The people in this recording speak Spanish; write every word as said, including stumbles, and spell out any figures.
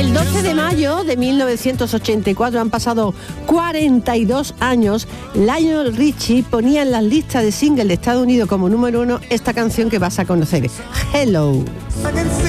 El doce de mayo de mil novecientos ochenta y cuatro, han pasado cuarenta y dos años, Lionel Richie ponía en las listas de single de Estados Unidos como número uno esta canción que vas a conocer, Hello.